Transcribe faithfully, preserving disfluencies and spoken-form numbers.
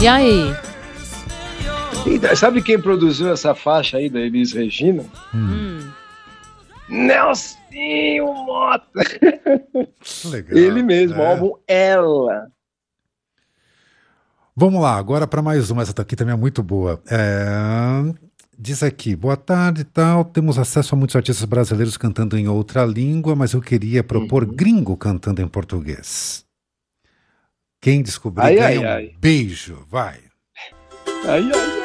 E aí? E, sabe quem produziu essa faixa aí da Elis Regina? Hum. Nelsinho Mota. Legal. Ele mesmo, é. o álbum Ela. Vamos lá, agora para mais uma. Essa daqui também é muito boa. É... Diz aqui, boa tarde e tal. Temos acesso a muitos artistas brasileiros cantando em outra língua, mas eu queria propor Uhum. gringo cantando em português. Quem descobrir Ai, ganha ai, um ai. beijo, vai. Ai, ai,